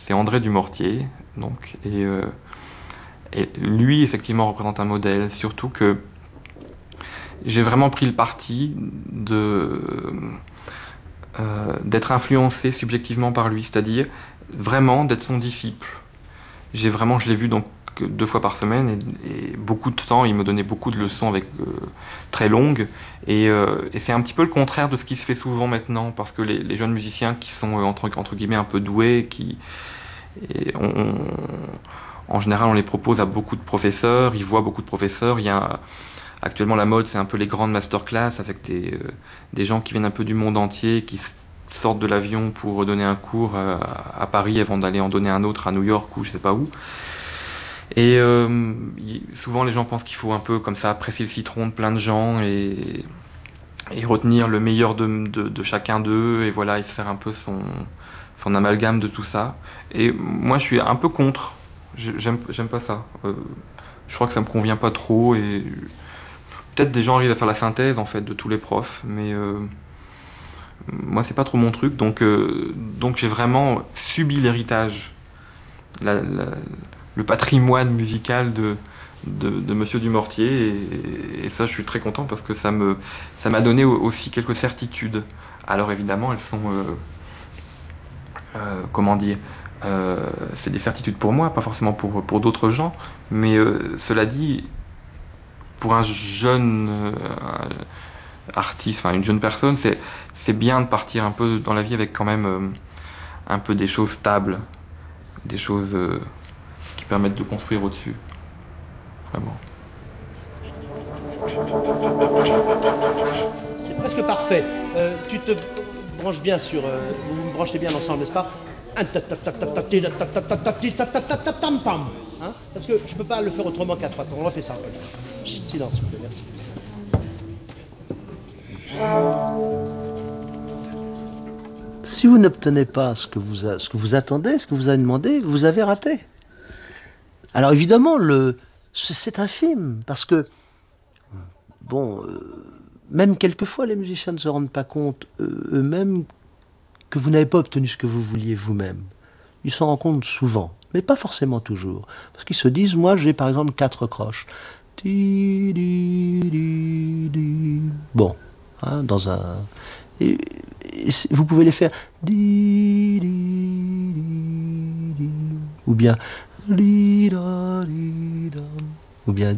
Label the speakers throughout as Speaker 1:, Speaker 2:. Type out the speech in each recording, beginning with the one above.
Speaker 1: c'est André Dumortier, donc, et lui, effectivement, représente un modèle, surtout que j'ai vraiment pris le parti d'être influencé subjectivement par lui, c'est-à-dire vraiment d'être son disciple. Je l'ai vu donc 2 fois par semaine et beaucoup de temps, il me donnait beaucoup de leçons très longues et c'est un petit peu le contraire de ce qui se fait souvent maintenant parce que les jeunes musiciens qui sont entre guillemets un peu doués, et en général on les propose à beaucoup de professeurs, ils voient beaucoup de professeurs, actuellement la mode c'est un peu les grandes masterclass avec des gens qui viennent un peu du monde entier, qui sortent de l'avion pour donner un cours à Paris avant d'aller en donner un autre à New York ou je sais pas où. Et souvent les gens pensent qu'il faut un peu comme ça presser le citron de plein de gens et retenir le meilleur de chacun d'eux et voilà, et se faire un peu son amalgame de tout ça. Et moi je suis un peu contre, j'aime pas ça. Je crois que ça me convient pas trop et peut-être des gens arrivent à faire la synthèse en fait de tous les profs, mais moi c'est pas trop mon truc, donc j'ai vraiment subi l'héritage, le patrimoine musical de Monsieur Dumortier et ça je suis très content parce que ça m'a donné aussi quelques certitudes. Alors évidemment elles sont comment dire, c'est des certitudes pour moi, pas forcément pour d'autres gens, mais cela dit, pour un jeune artiste, enfin une jeune personne, c'est bien de partir un peu dans la vie avec quand même un peu des choses stables, des choses qui permettent de construire au-dessus. Vraiment.
Speaker 2: C'est presque parfait. Tu te branches bien sur... vous me branchez bien ensemble, n'est-ce pas? Parce que je peux pas le faire autrement qu'à 3 temps. On refait ça. Chut, silence, s'il vous plaît, merci. Si vous n'obtenez pas ce que vous attendez, ce que vous avez demandé, vous avez raté. Alors évidemment, c'est infime, parce que, bon, même quelquefois, les musiciens ne se rendent pas compte eux-mêmes que vous n'avez pas obtenu ce que vous vouliez vous-même. Ils s'en rendent compte souvent, mais pas forcément toujours. Parce qu'ils se disent, moi j'ai par exemple 4 croches. Bon, hein, dans un... Et vous pouvez les faire... Ou bien... Ou bien...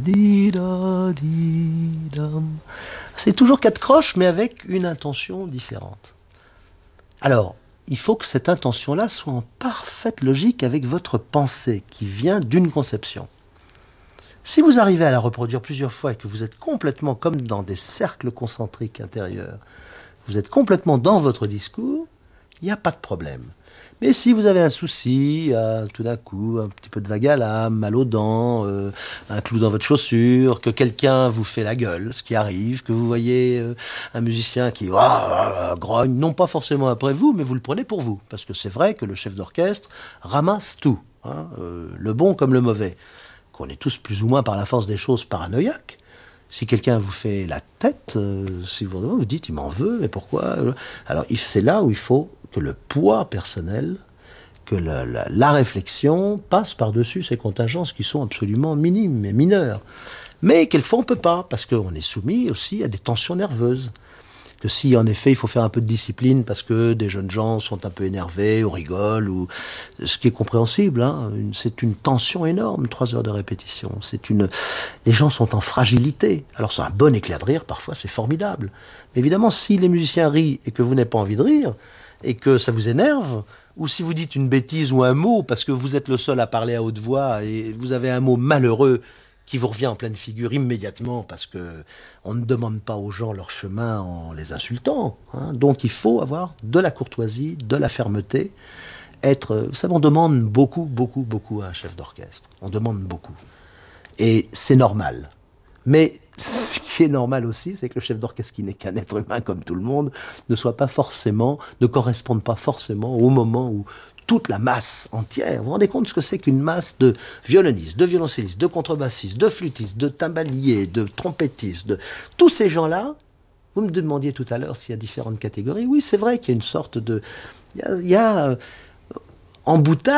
Speaker 2: C'est toujours 4 croches, mais avec une intention différente. Alors, il faut que cette intention-là soit en parfaite logique avec votre pensée, qui vient d'une conception. Si vous arrivez à la reproduire plusieurs fois et que vous êtes complètement comme dans des cercles concentriques intérieurs, vous êtes complètement dans votre discours, il n'y a pas de problème. Mais si vous avez un souci, tout d'un coup, un petit peu de vague à l'âme, mal aux dents, un clou dans votre chaussure, que quelqu'un vous fait la gueule, ce qui arrive, que vous voyez un musicien qui grogne, non pas forcément après vous, mais vous le prenez pour vous. Parce que c'est vrai que le chef d'orchestre ramasse tout, hein, le bon comme le mauvais. Qu'on est tous plus ou moins par la force des choses paranoïaques. Si quelqu'un vous fait la tête, si vous dites « il m'en veut, mais pourquoi ?» Alors c'est là où il faut que le poids personnel, que la réflexion passe par-dessus ces contingences qui sont absolument minimes et mineures. Mais quelquefois on ne peut pas, parce qu'on est soumis aussi à des tensions nerveuses. Que si en effet il faut faire un peu de discipline parce que des jeunes gens sont un peu énervés ou rigolent, ou ce qui est compréhensible, hein, c'est une tension énorme, 3 heures de répétition. Les gens sont en fragilité. Alors c'est un bon éclat de rire, parfois c'est formidable. Mais évidemment, si les musiciens rient et que vous n'avez pas envie de rire, et que ça vous énerve, ou si vous dites une bêtise ou un mot parce que vous êtes le seul à parler à haute voix et vous avez un mot malheureux qui vous revient en pleine figure immédiatement parce que on ne demande pas aux gens leur chemin en les insultant, hein. Donc il faut avoir de la courtoisie, de la fermeté, vous savez, on demande beaucoup, beaucoup, beaucoup à un chef d'orchestre. On demande beaucoup. Et c'est normal. Mais ce qui est normal aussi, c'est que le chef d'orchestre, qui n'est qu'un être humain comme tout le monde, ne corresponde pas forcément au moment où toute la masse entière, vous vous rendez compte ce que c'est qu'une masse de violonistes, de violoncellistes, de contrebassistes, de flûtistes, de timbaliers, de trompettistes, de tous ces gens-là. Vous me demandiez tout à l'heure s'il y a différentes catégories. Oui, c'est vrai qu'il y a une sorte de... Il y a en boutade,